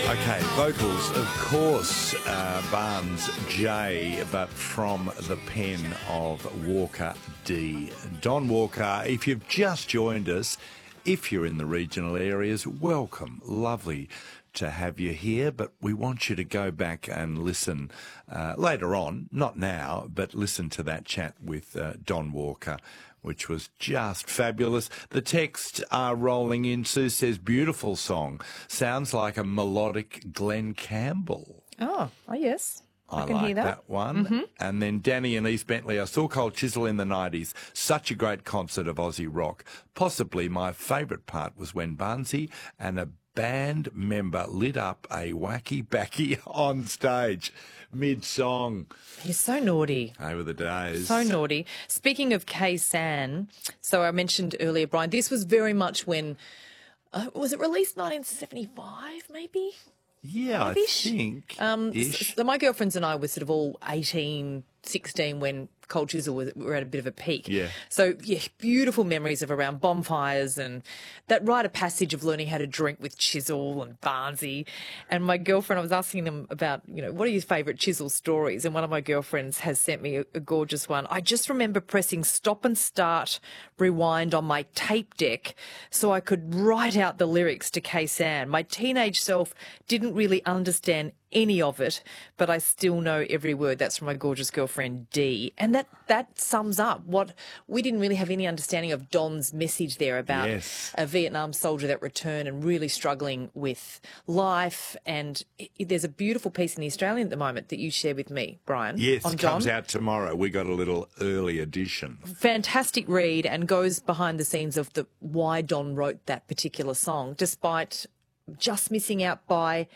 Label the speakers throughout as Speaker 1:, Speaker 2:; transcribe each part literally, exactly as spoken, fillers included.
Speaker 1: Okay, vocals, of course, uh, Barnes J, but from the pen of Walker D. Don Walker, if you've just joined us, if you're in the regional areas, welcome. Lovely to have you here, but we want you to go back and listen uh, later on, not now, but listen to that chat with uh, Don Walker, which was just fabulous. The texts are rolling in. Sue says, beautiful song. Sounds like a melodic Glenn Campbell.
Speaker 2: Oh, oh yes. I,
Speaker 1: I
Speaker 2: can
Speaker 1: like
Speaker 2: hear that.
Speaker 1: that one.
Speaker 2: Mm-hmm.
Speaker 1: And then Danny and East Bentley, I saw Cold Chisel in the nineties. Such a great concert of Aussie rock. Possibly my favourite part was when Barnsey and a band member lit up a wacky backy on stage mid-song.
Speaker 2: He's so naughty.
Speaker 1: Over the days.
Speaker 2: So naughty. Speaking of Khe-Sanh, so I mentioned earlier, Brian, this was very much when, uh, was it released nineteen seventy-five maybe?
Speaker 1: Yeah, I
Speaker 2: Ish.
Speaker 1: think.
Speaker 2: Um,
Speaker 1: Ish.
Speaker 2: so my girlfriends and I were sort of all eighteen, sixteen when Cold Chisel was, were at a bit of a peak.
Speaker 1: Yeah.
Speaker 2: So, yeah, beautiful memories of around bonfires and that rite of passage of learning how to drink with Chisel and Barnsey. And my girlfriend, I was asking them about, you know, what are your favourite Chisel stories? And one of my girlfriends has sent me a, a gorgeous one. I just remember pressing stop and start rewind on my tape deck so I could write out the lyrics to Khe-Sanh. My teenage self didn't really understand any of it, but I still know every word. That's from my gorgeous girlfriend Dee. And that, that sums up what we didn't really have any understanding of Don's message there about
Speaker 1: Yes.
Speaker 2: a Vietnam soldier that returned and really struggling with life. And it, there's a beautiful piece in The Australian at the moment that you share with me, Brian.
Speaker 1: Yes,
Speaker 2: on
Speaker 1: it
Speaker 2: Don.
Speaker 1: comes out tomorrow. We got a little early edition.
Speaker 2: Fantastic read and goes behind the scenes of the why Don wrote that particular song, despite just missing out by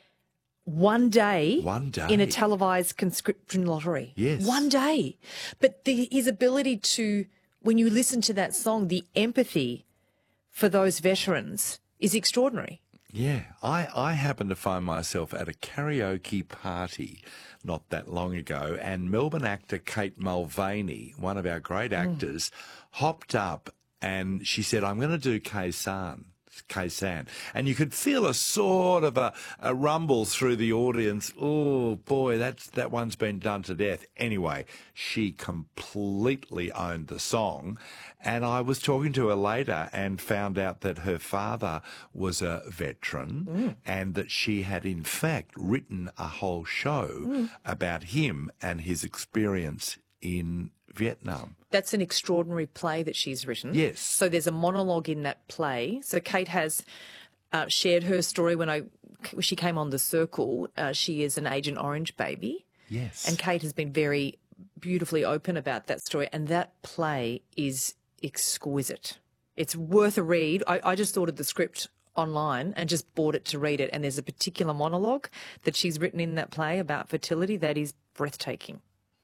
Speaker 2: one day,
Speaker 1: One day.
Speaker 2: in a televised conscription lottery.
Speaker 1: Yes.
Speaker 2: One day. But the, his ability to, when you listen to that song, the empathy for those veterans is extraordinary.
Speaker 1: Yeah, I, I happened to find myself at a karaoke party not that long ago, and Melbourne actor Kate Mulvaney, one of our great actors, hopped up and she said, I'm going to do Khe-Sanh. Khe-Sanh. And you could feel a sort of a, a rumble through the audience. Oh, boy, that's, that one's been done to death. Anyway, she completely owned the song. And I was talking to her later and found out that her father was a veteran mm. and that she had, in fact, written a whole show mm. about him and his experience in Vietnam.
Speaker 2: That's an extraordinary play that she's written.
Speaker 1: Yes.
Speaker 2: So there's a monologue in that play. So Kate has uh, shared her story when I when she came on The Circle. Uh, she is an Agent Orange baby.
Speaker 1: Yes.
Speaker 2: And Kate has been very beautifully open about that story. And that play is exquisite. It's worth a read. I, I just ordered the script online and just bought it to read it. And there's a particular monologue that she's written in that play about fertility that is breathtaking.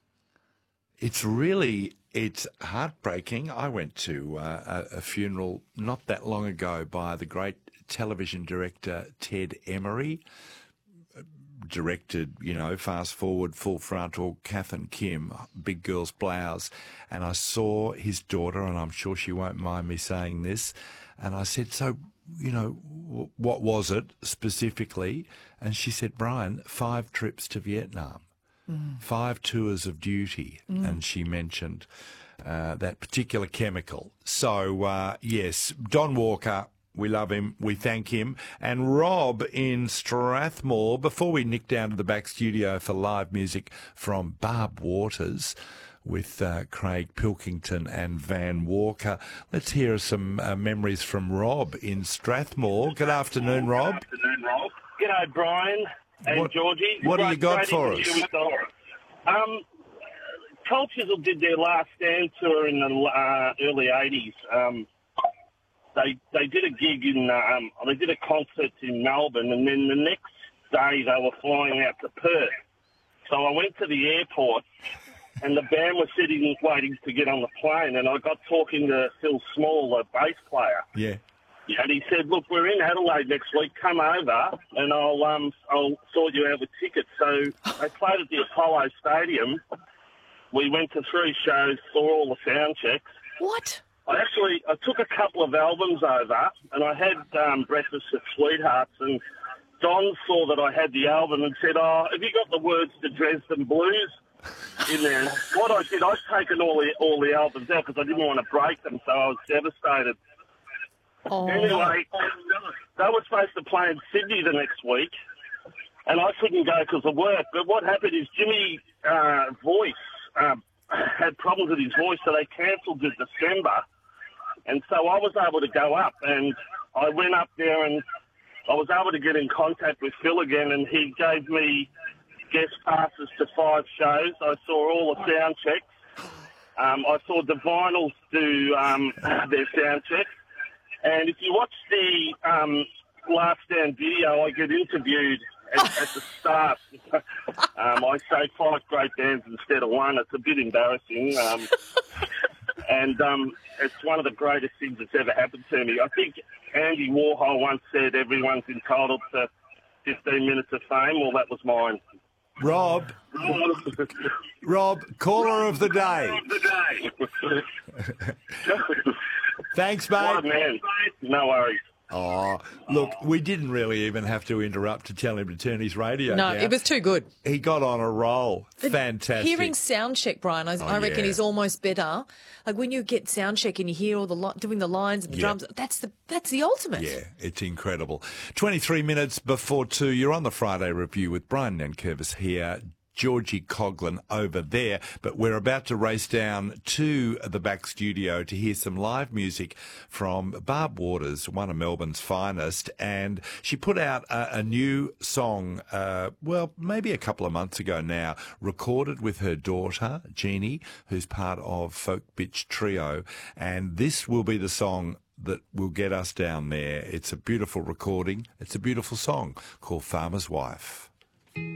Speaker 1: It's really, it's heartbreaking. I went to uh, a, a funeral not that long ago by the great television director Ted Emery, directed, you know, Fast Forward, Full Frontal, Kath and Kim, Big Girl's Blouse, and I saw his daughter, and I'm sure she won't mind me saying this, and I said, so, you know, w- what was it specifically? And she said, Brian, five trips to Vietnam. Mm. Five tours of duty, mm. and she mentioned uh, that particular chemical. So, uh, yes, Don Walker, we love him, we thank him. And Rob in Strathmore, before we nick down to the back studio for live music from Barb Waters with uh, Craig Pilkington and Van Walker, let's hear some uh, memories from Rob in Strathmore. Good afternoon, Rob.
Speaker 3: Good afternoon, Rob. G'day, Brian. And
Speaker 1: what,
Speaker 3: Georgie.
Speaker 1: What do you got for us?
Speaker 3: Um, Cold Chisel did their last stand tour in the uh, early eighties. Um, they they did a gig in, um, they did a concert in Melbourne, and then the next day they were flying out to Perth. So I went to the airport, and the band was sitting waiting to get on the plane, and I got talking to Phil Small, the bass player.
Speaker 1: Yeah.
Speaker 3: And he said, look, we're in Adelaide next week. Come over and I'll um I'll sort you out with tickets. So they played at the Apollo Stadium. We went to three shows, saw all the sound checks.
Speaker 2: What?
Speaker 3: I actually, I took a couple of albums over and I had um, Breakfast with Sweethearts and Don saw that I had the album and said, "Oh, have you got the words to Dresden Blues in there?" What I did, I'd taken all the all the albums out because I didn't want to break them, so I was devastated.
Speaker 2: Oh.
Speaker 3: Anyway, they were supposed to play in Sydney the next week, and I couldn't go because of work. But what happened is Jimmy uh, voice um, had problems with his voice, so they cancelled it December. And so I was able to go up, and I went up there, and I was able to get in contact with Phil again, and he gave me guest passes to five shows. I saw all the sound checks. Um, I saw the Vinyls do um, their sound checks. And if you watch the um, Last Stand video, I get interviewed at, at the start. um, I say five great bands instead of one. It's a bit embarrassing. Um, and um, it's one of the greatest things that's ever happened to me. I think Andy Warhol once said everyone's entitled to fifteen minutes of fame. Well, that was mine.
Speaker 1: Rob, Rob, caller of the day. Thanks, mate.
Speaker 3: Oh, man. No worries.
Speaker 1: Oh, look, we didn't really even have to interrupt to tell him to turn his radio
Speaker 2: No,
Speaker 1: down.
Speaker 2: it was too good.
Speaker 1: He got on a roll. Fantastic.
Speaker 2: Hearing sound check, Brian, I,
Speaker 1: Oh,
Speaker 2: I reckon
Speaker 1: yeah.
Speaker 2: is almost better. Like when you get sound check and you hear all the li- doing the lines and the
Speaker 1: Yeah.
Speaker 2: drums, that's the that's the ultimate.
Speaker 1: Yeah, it's incredible. twenty-three minutes before two, you're on the Friday Review with Brian Nankervis here. Georgie Coughlin over there, but we're about to race down to the back studio to hear some live music from Barb Waters, one of Melbourne's finest, and she put out a, a new song, uh, well, maybe a couple of months ago now, recorded with her daughter, Jeannie, who's part of Folk Bitch Trio, and this will be the song that will get us down there. It's a beautiful recording. It's a beautiful song called Farmer's Wife.